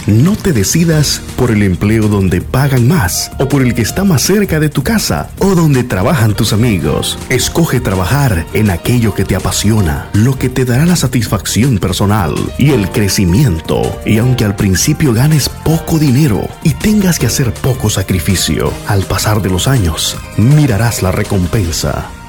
No te decidas por el empleo donde pagan más o por el que está más cerca de tu casa o donde trabajan tus amigos. Escoge trabajar en aquello que te apasiona, lo que te dará la satisfacción personal y el crecimiento. Y aunque al principio ganes poco dinero y tengas que hacer poco sacrificio, al pasar de los años mirarás la recompensa.